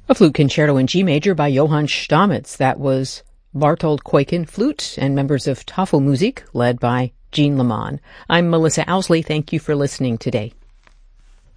A flute concerto in G major by Johann Stamitz. That was Bartold Kuiken flute and members of Tafelmusik led by Jean Leman. I'm Melissa Owsley. Thank you for listening today.